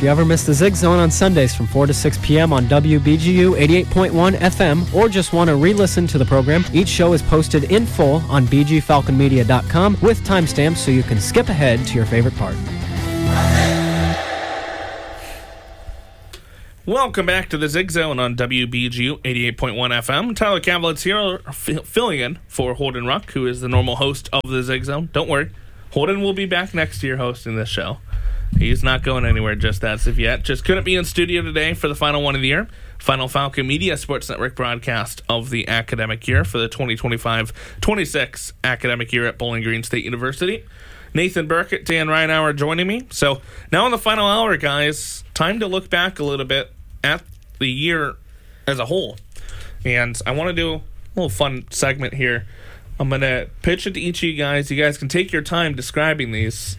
you ever miss the Zig Zone on Sundays from 4 to 6 p.m. on WBGU 88.1 FM or just want to re-listen to the program, each show is posted in full on bgfalconmedia.com with timestamps so you can skip ahead to your favorite part. Welcome back to the Zig Zone on WBGU 88.1 FM. Tyler Cavalitz here, filling in for Holden Ruck, who is the normal host of the Zig Zone. Don't worry, Holden will be back next year hosting this show. He's not going anywhere just as of yet. Just couldn't be in studio today for the final one of the year. Final Falcon Media Sports Network broadcast of the academic year for the 2025-26 academic year at Bowling Green State University. Nathan Burkett, Dan Reinauer joining me. So now in the final hour, guys, time to look back a little bit at the year as a whole. And I want to do a little fun segment here. I'm going to pitch it to each of you guys. You guys can take your time describing these.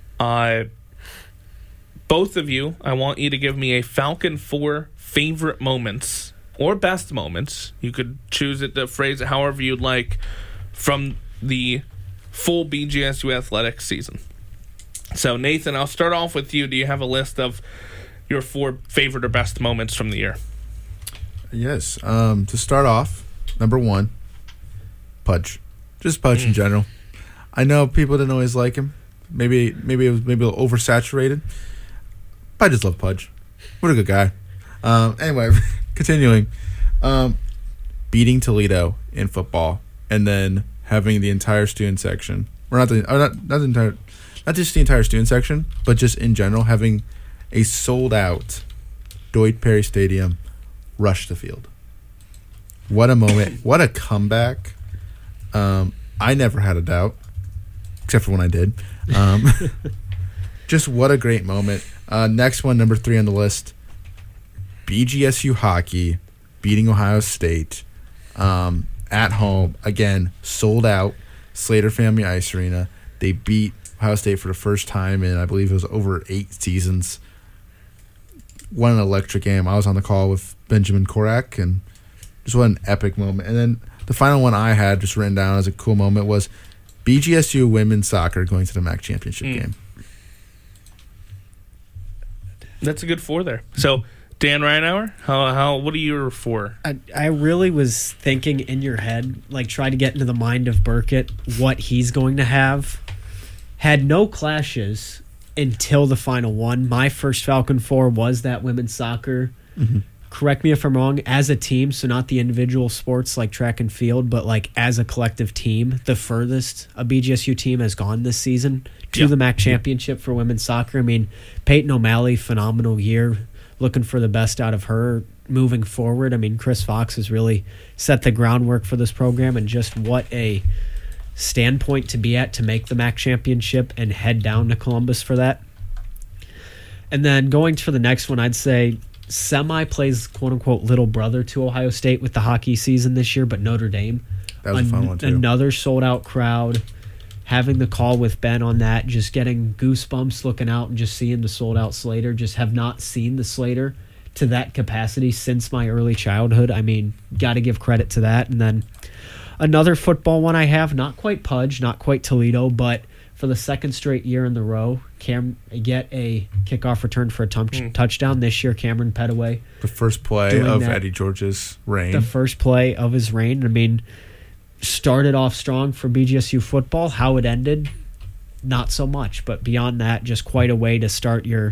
Both of you, I want you to give me a Falcon 4 favorite moments or best moments. You could choose it to phrase it however you'd like from the full BGSU athletics season. So, Nathan, I'll start off with you. Do you have a list of your 4 favorite or best moments from the year? Yes. To start off, number 1, Pudge. Just Pudge in general. I know people didn't always like him. Maybe it was a little oversaturated. But I just love Pudge. What a good guy. Anyway, continuing. Beating Toledo in football and then having the entire student section, or not just the entire student section, but just in general having a sold out Dwight Perry Stadium rush the field. What a moment. What a comeback. I never had a doubt, except for when I did. Just what a great moment. Next one, number 3 on the list, BGSU hockey beating Ohio State at home. Again, sold out Slater Family Ice Arena. They beat Ohio State for the first time in, I believe it was over 8 seasons. What an electric game. I was on the call with Benjamin Korak, and just what an epic moment. And then the final one I had just written down as a cool moment was BGSU women's soccer going to the MAC championship game. That's a good 4 there. So, Dan Reinauer, what are your 4? I really was thinking in your head, like try to get into the mind of Burkett, what he's going to have. Had no clashes until the final one. My first Falcon 4 was that women's soccer. Mm-hmm. Correct me if I'm wrong, as a team, so not the individual sports like track and field, but like as a collective team, the furthest a BGSU team has gone this season to the MAC championship for women's soccer. I mean, Peyton O'Malley, phenomenal year. Looking for the best out of her moving forward. I mean, Chris Fox has really set the groundwork for this program, and just what a standpoint to be at to make the MAC championship and head down to Columbus for that. And then going for the next one, I'd say semi plays quote-unquote little brother to Ohio State with the hockey season this year, but Notre Dame. That was a fun one, too. Another sold-out crowd. Having the call with Ben on that, just getting goosebumps looking out and just seeing the sold-out Slater. Just have not seen the Slater to that capacity since my early childhood. I mean, got to give credit to that. And then another football one I have, not quite Pudge, not quite Toledo, but for the second straight year in the row, get a kickoff return for a touchdown. This year, Cameron Petaway. The first play of Eddie George's reign. The first play of his reign. I mean, started off strong for BGSU football. How it ended, not so much. But beyond that, just quite a way to start your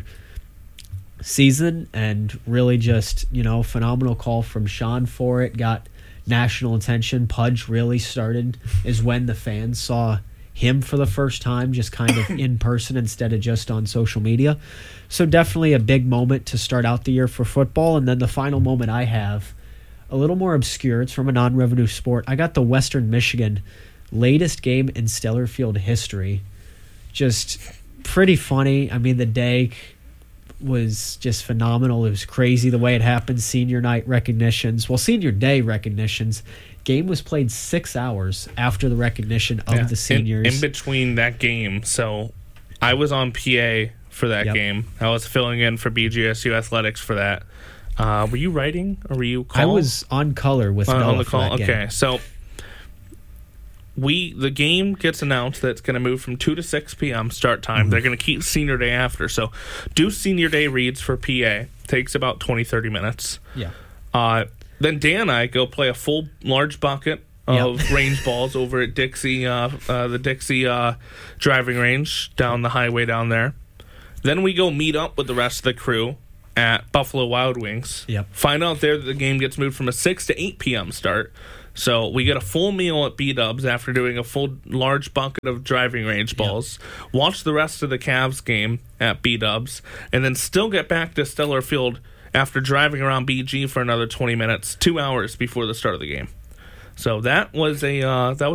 season, and really just, phenomenal call from Sean for it. Got national attention. Pudge really started is when the fans saw him for the first time, just kind of in person instead of just on social media. So definitely a big moment to start out the year for football. And then the final moment I have, a little more obscure. It's from a non-revenue sport. I got the Western Michigan latest game in Stellarfield history. Just pretty funny. I mean, the day was just phenomenal. It was crazy the way it happened. Senior night recognitions. Well, senior day recognitions. Game was played 6 hours after the recognition of the seniors. In between that game. So I was on PA for that game. I was filling in for BGSU Athletics for that. Were you writing or were you calling? I was on color with Noah on the call. For that game. Okay, so the game gets announced that it's going to move from 2 to 6 p.m. start time. They're going to keep senior day after. So do senior day reads for PA. Takes about 20-30 minutes. Yeah. Then Dan and I go play a full large bucket of range balls over at Dixie, the Dixie driving range down the highway down there. Then we go meet up with the rest of the crew at Buffalo Wild Wings. Yep. Find out there that the game gets moved from a 6 to 8 p.m. start. So we get a full meal at B-Dubs after doing a full large bucket of driving range balls. Yep. Watch the rest of the Cavs game at B-Dubs. And then still get back to Stellar Field after driving around BG for another 20 minutes, 2 hours before the start of the game. So that was